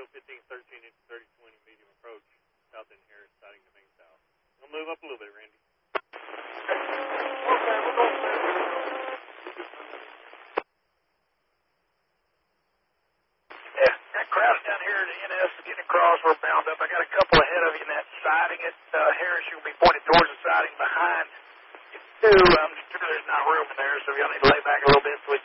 Rio 1513 into 3020 medium approach, south end Harris, siding to main south. We'll move up a little bit, Randy. Okay, we're going there. Yeah, that crowd's down here at the NS getting across. We're bound up. I got a couple ahead of you in that siding at Harris. You'll be pointed towards the siding behind. I'm sure there's not room in there, so y'all need to lay back a little bit so we